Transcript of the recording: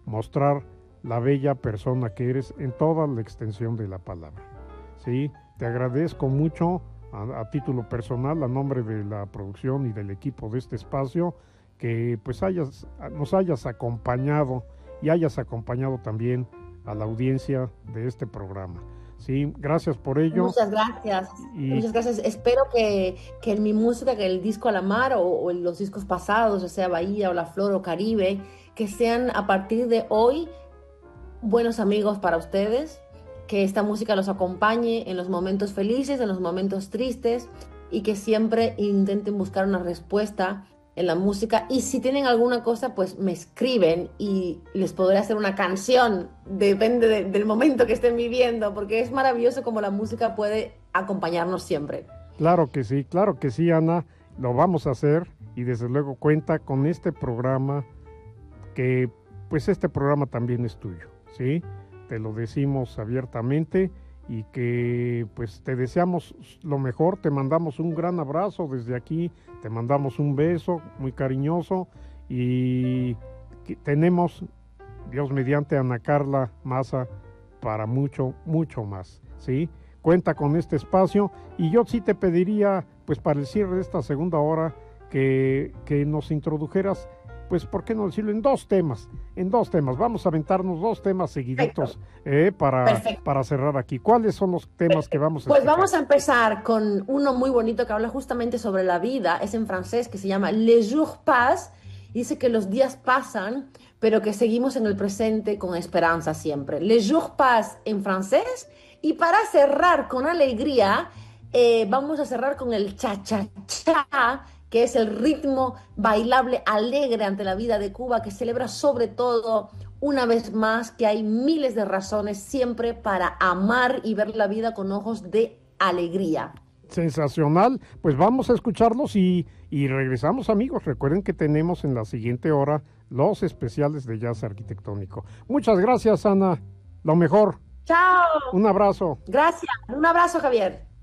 mostrar la bella persona que eres en toda la extensión de la palabra. ¿Sí? Te agradezco mucho a título personal, a nombre de la producción y del equipo de este espacio, que pues nos hayas acompañado y hayas acompañado también a la audiencia de este programa. Sí, gracias por ello. Muchas gracias, Y muchas gracias. Espero que en mi música, que el disco Alamar o en los discos pasados, o sea Bahía o La Flor o Caribe, que sean a partir de hoy buenos amigos para ustedes, que esta música los acompañe en los momentos felices, en los momentos tristes y que siempre intenten buscar una respuesta en la música. Y si tienen alguna cosa, pues me escriben y les podré hacer una canción, depende del momento que estén viviendo, porque es maravilloso como la música puede acompañarnos siempre. claro que sí, Ana, lo vamos a hacer y desde luego cuenta con este programa que pues este programa también es tuyo, ¿sí? Te lo decimos abiertamente y que pues te deseamos lo mejor, te mandamos un gran abrazo desde aquí, te mandamos un beso muy cariñoso y tenemos, Dios mediante, Ana Carla Maza para mucho, mucho más, ¿sí? Cuenta con este espacio y yo sí te pediría, pues para el cierre de esta segunda hora, que nos introdujeras, pues, ¿por qué no decirlo? En dos temas, vamos a aventarnos dos temas seguiditos Perfecto, perfecto. para cerrar aquí. ¿Cuáles son los temas que vamos a Pues escuchar? vamos a empezar con uno muy bonito que habla justamente sobre la vida, es en francés, que se llama Les jours passent, y dice que los días pasan, pero que seguimos en el presente con esperanza siempre. Les jours passent en francés, y para cerrar con alegría, vamos a cerrar con el cha-cha-cha, que es el ritmo bailable alegre ante la vida de Cuba, que celebra sobre todo una vez más que hay miles de razones siempre para amar y ver la vida con ojos de alegría. Sensacional, pues vamos a escucharlos y regresamos, amigos. Recuerden que tenemos en la siguiente hora los especiales de jazz arquitectónico. Muchas gracias, Ana. Lo mejor. Chao. Un abrazo. Gracias. Un abrazo, Javier.